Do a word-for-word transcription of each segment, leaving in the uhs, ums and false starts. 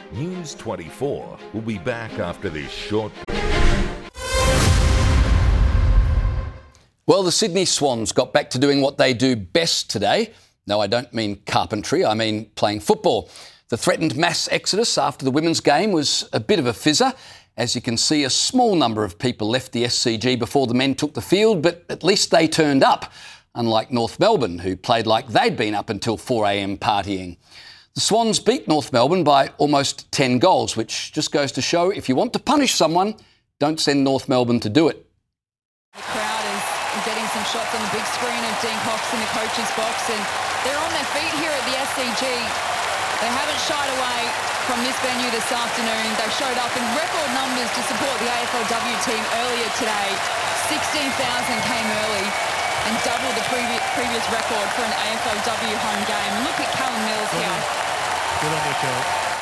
News twenty-four will be back after this short... Well, the Sydney Swans got back to doing what they do best today. No, I don't mean carpentry, I mean playing football. The threatened mass exodus after the women's game was a bit of a fizzer. As you can see, a small number of people left the S C G before the men took the field, but at least they turned up, unlike North Melbourne, who played like they'd been up until four a.m. partying. The Swans beat North Melbourne by almost ten goals, which just goes to show if you want to punish someone, don't send North Melbourne to do it. The crowd is getting some shots on the big screen of Dean Cox in the coach's box, and they're on their feet here at the S C G. They haven't shied away from this venue this afternoon. They showed up in record numbers to support the A F L W team earlier today. sixteen thousand came early and doubled the previous, previous record for an A F L W home game. Look at Callum Mills here. Good on you, Cal.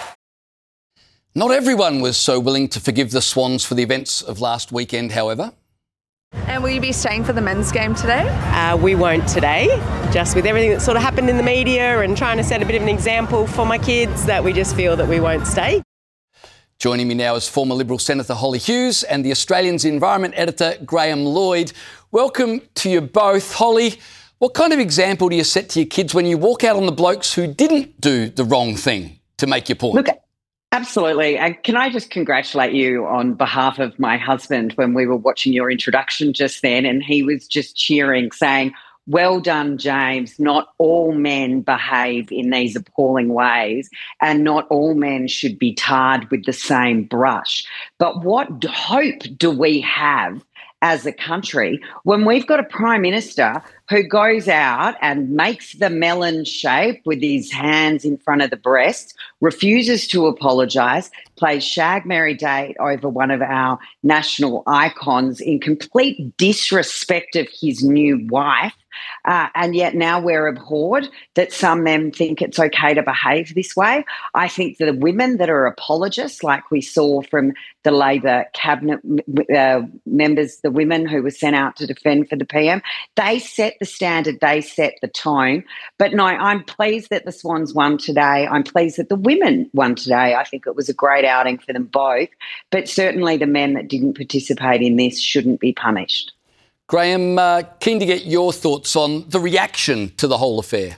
Not everyone was so willing to forgive the Swans for the events of last weekend, however. And will you be staying for the men's game today? Uh, we won't today, just with everything that sort of happened in the media and trying to set a bit of an example for my kids, that we just feel that we won't stay. Joining me now is former Liberal Senator Holly Hughes and the Australian's Environment Editor Graham Lloyd. Welcome to you both. Holly, what kind of example do you set to your kids when you walk out on the blokes who didn't do the wrong thing to make your point? Look, absolutely. And can I just congratulate you on behalf of my husband when we were watching your introduction just then, and he was just cheering, saying, well done, James. Not all men behave in these appalling ways, and not all men should be tarred with the same brush. But what hope do we have as a country when we've got a Prime Minister who goes out and makes the melon shape with his hands in front of the breast, refuses to apologise, plays Shag Mary Date over one of our national icons in complete disrespect of his new wife, uh, and yet now we're abhorred that some men think it's okay to behave this way. I think the women that are apologists, like we saw from the Labor cabinet uh, members, the women who were sent out to defend for the P M, they set the standard, they set the tone. But no, I'm pleased that the Swans won today. I'm pleased that the women won today. I think it was a great outing for them both. But certainly the men that didn't participate in this shouldn't be punished. Graham, uh, keen to get your thoughts on the reaction to the whole affair.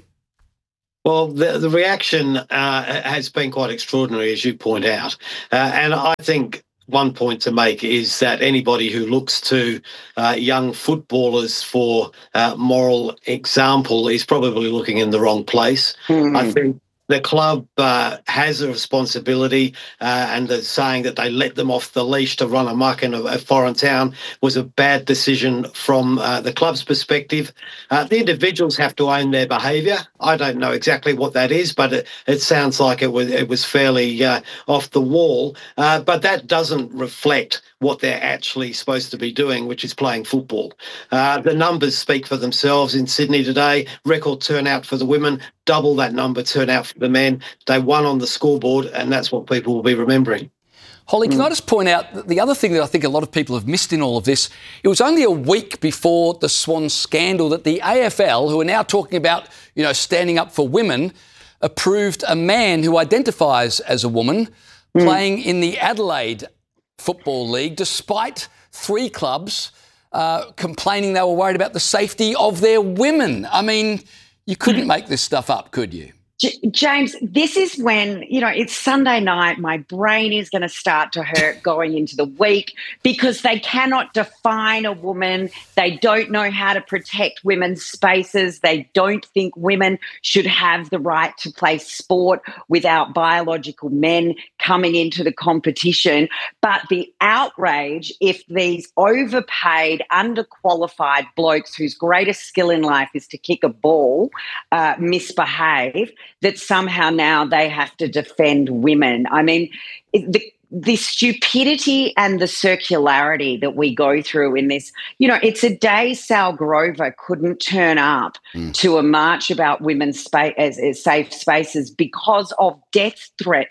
Well, the, the reaction uh, has been quite extraordinary, as you point out. Uh, and I think one point to make is that anybody who looks to uh, young footballers for uh, moral example is probably looking in the wrong place. Mm. I think the club uh, has a responsibility, uh, and the saying that they let them off the leash to run amok in a, a foreign town was a bad decision from uh, the club's perspective. Uh, the individuals have to own their behaviour. I don't know exactly what that is, but it, it sounds like it was it was fairly uh, off the wall. Uh, but that doesn't reflect what they're actually supposed to be doing, which is playing football. Uh, the numbers speak for themselves in Sydney today. Record turnout for the women, double that number turnout for the men. They won on the scoreboard, and that's what people will be remembering. Holly, can mm. I just point out that the other thing that I think a lot of people have missed in all of this, it was only a week before the Swans scandal that the A F L, who are now talking about, you know, standing up for women, approved a man who identifies as a woman mm. playing in the Adelaide Football League, despite three clubs uh, complaining they were worried about the safety of their women. I mean, you couldn't make this stuff up, could you? J- James, this is when, you know, it's Sunday night. My brain is going to start to hurt going into the week because they cannot define a woman. They don't know how to protect women's spaces. They don't think women should have the right to play sport without biological men coming into the competition. But the outrage if these overpaid, underqualified blokes whose greatest skill in life is to kick a ball uh, misbehave, that somehow now they have to defend women. I mean, the, the stupidity and the circularity that we go through in this, you know, it's a day Sal Grover couldn't turn up mm. to a march about women's spa- as, as safe spaces because of death threats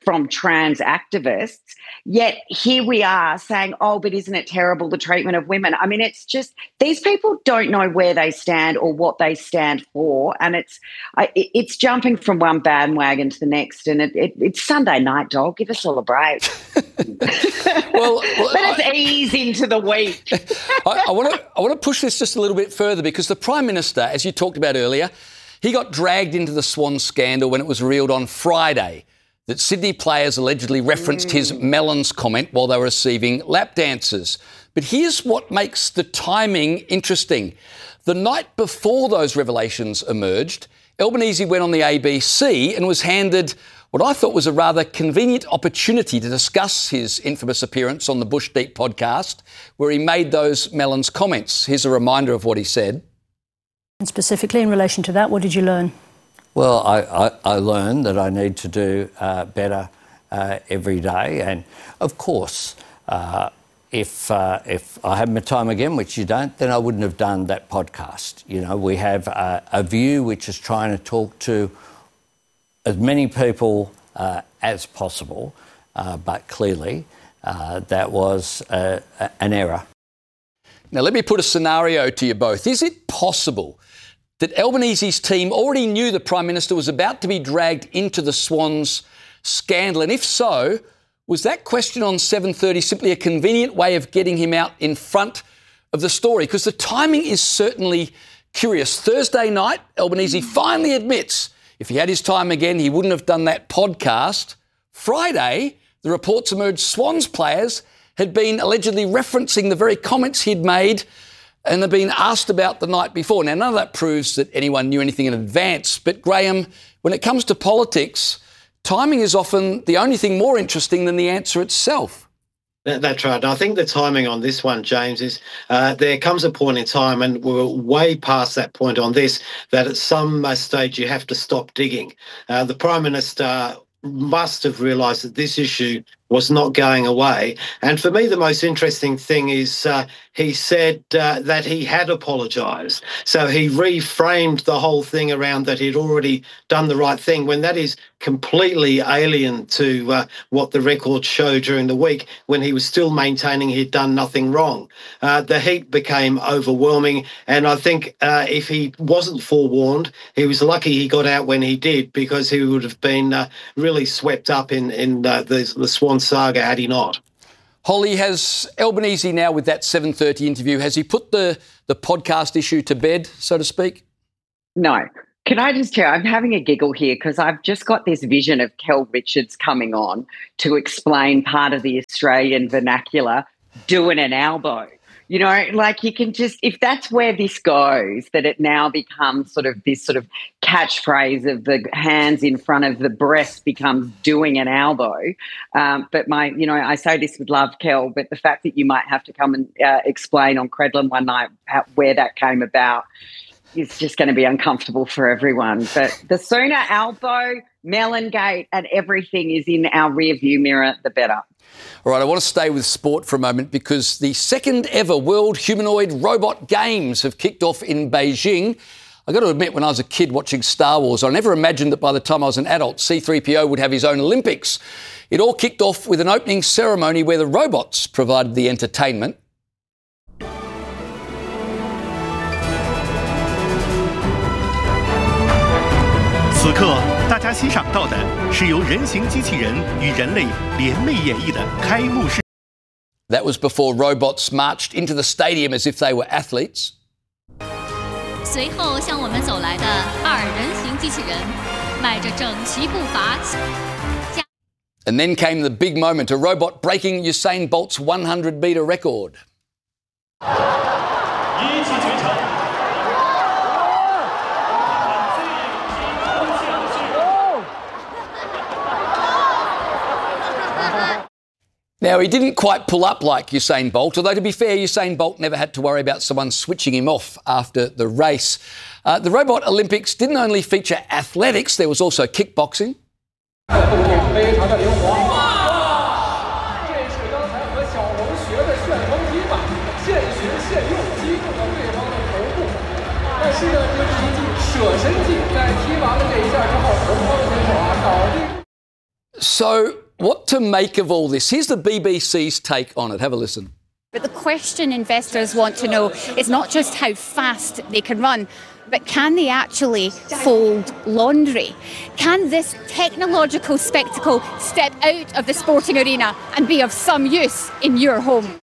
from trans activists. Yet here we are saying, oh, but isn't it terrible, the treatment of women? I mean, it's just, these people don't know where they stand or what they stand for. And it's I, it's jumping from one bandwagon to the next. And it, it, it's Sunday night, dog. Give us all a break. well, well, Let us I, ease into the week. I want to I want to push this just a little bit further, because the Prime Minister, as you talked about earlier, he got dragged into the Swan scandal when it was revealed on Friday that Sydney players allegedly referenced mm. his melons comment while they were receiving lap dances. But here's what makes the timing interesting. The night before those revelations emerged, Albanese went on the A B C and was handed what I thought was a rather convenient opportunity to discuss his infamous appearance on the Bush Deep podcast, where he made those melons comments. Here's a reminder of what he said. And specifically in relation to that, what did you learn? Well, I, I, I learned that I need to do uh, better uh, every day. And, of course, uh, if uh, if I had my time again, which you don't, then I wouldn't have done that podcast. You know, we have uh, a view which is trying to talk to as many people uh, as possible, uh, but clearly uh, that was uh, an error. Now, let me put a scenario to you both. Is it possible that Albanese's team already knew the Prime Minister was about to be dragged into the Swans scandal? And if so, was that question on seven thirty simply a convenient way of getting him out in front of the story? Because the timing is certainly curious. Thursday night, Albanese finally admits if he had his time again, he wouldn't have done that podcast. Friday, the reports emerged Swans players had been allegedly referencing the very comments he'd made and had been asked about the night before. Now, none of that proves that anyone knew anything in advance. But, Graham, when it comes to politics, timing is often the only thing more interesting than the answer itself. That's right. I think the timing on this one, James, is uh, there comes a point in time, and we're way past that point on this, that at some uh, stage you have to stop digging. Uh, the Prime Minister must have realised that this issue was not going away. And for me, the most interesting thing is uh, he said uh, that he had apologised. So he reframed the whole thing around that he'd already done the right thing, when that is completely alien to uh, what the records show during the week, when he was still maintaining he'd done nothing wrong. Uh, the heat became overwhelming. And I think uh, if he wasn't forewarned, he was lucky he got out when he did, because he would have been uh, really swept up in, in uh, the, the Swan saga had he not. Holly, has Albanese now, with that seven thirty interview, has he put the, the podcast issue to bed, so to speak? No. Can I just tell you, I'm having a giggle here because I've just got this vision of Kel Richards coming on to explain part of the Australian vernacular, doing an elbow. You know, like you can just, if that's where this goes, that it now becomes sort of this sort of catchphrase of the hands in front of the breast becomes doing an elbow. Um, but my, you know, I say this with love, Kel, but the fact that you might have to come and uh, explain on Credlin one night how, where that came about, it's just going to be uncomfortable for everyone. But the sooner elbow, Melongate and everything is in our rearview mirror, the better. All right, I want to stay with sport for a moment, because the second ever World Humanoid Robot Games have kicked off in Beijing. I've got to admit, when I was a kid watching Star Wars, I never imagined that by the time I was an adult, C three P O would have his own Olympics. It all kicked off with an opening ceremony where the robots provided the entertainment. 此刻，大家欣赏到的是由人形机器人与人类联袂演绎的开幕式。 That was before robots marched into the stadium as if they were athletes. 随后向我们走来的二人形机器人，迈着整齐步伐。 And then came the big moment, a robot breaking Usain Bolt's one hundred metre record. Now, he didn't quite pull up like Usain Bolt, although to be fair, Usain Bolt never had to worry about someone switching him off after the race. Uh, the Robot Olympics didn't only feature athletics, there was also kickboxing. So, what to make of all this? Here's the B B C's take on it. Have a listen. But the question investors want to know is not just how fast they can run, but can they actually fold laundry? Can this technological spectacle step out of the sporting arena and be of some use in your home?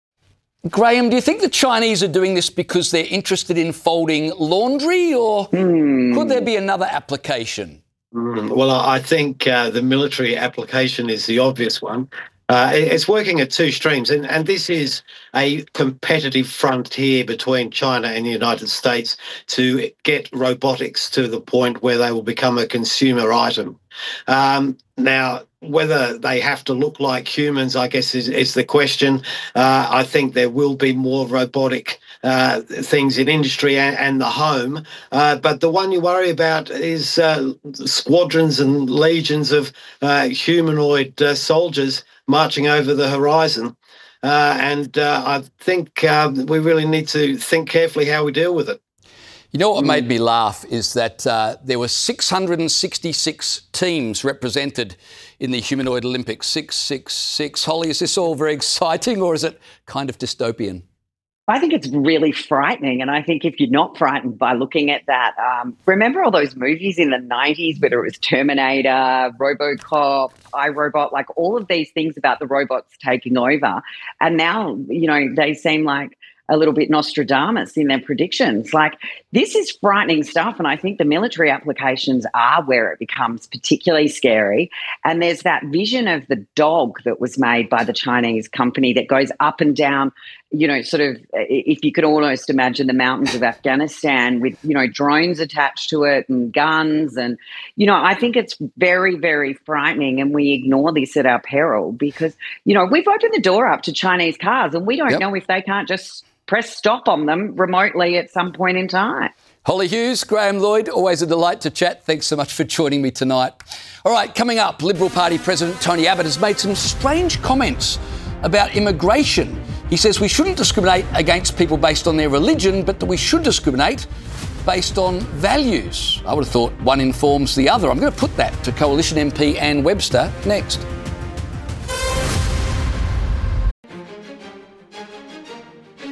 Graham, do you think the Chinese are doing this because they're interested in folding laundry, or mm. could there be another application? Mm. Well, I think uh, the military application is the obvious one. Uh, it's working at two streams, and, and this is a competitive frontier between China and the United States to get robotics to the point where they will become a consumer item. Um, now, whether they have to look like humans, I guess, is, is the question. Uh, I think there will be more robotic uh, things in industry and, and the home. Uh, but the one you worry about is uh, squadrons and legions of uh, humanoid uh, soldiers marching over the horizon. Uh, and uh, I think uh, we really need to think carefully how we deal with it. You know what made me laugh is that uh, there were six hundred sixty-six teams represented in the Humanoid Olympics. six six six. Holly, is this all very exciting, or is it kind of dystopian? I think it's really frightening. And I think if you're not frightened by looking at that, um, remember all those movies in the nineties, whether it was Terminator, RoboCop, iRobot, like all of these things about the robots taking over. And now, you know, they seem like a little bit Nostradamus in their predictions. Like, this is frightening stuff, and I think the military applications are where it becomes particularly scary. And there's that vision of the dog that was made by the Chinese company that goes up and down, you know, sort of, if you could almost imagine the mountains of Afghanistan with, you know, drones attached to it and guns. And, you know, I think it's very, very frightening, and we ignore this at our peril because, you know, we've opened the door up to Chinese cars, and we don't yep. know if they can't just press stop on them remotely at some point in time. Holly Hughes, Graham Lloyd, always a delight to chat. Thanks so much for joining me tonight. All right, coming up, Liberal Party President Tony Abbott has made some strange comments about immigration. He says we shouldn't discriminate against people based on their religion, but that we should discriminate based on values. I would have thought one informs the other. I'm going to put that to Coalition M P Anne Webster next.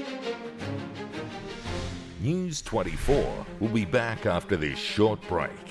News twenty-four will be back after this short break.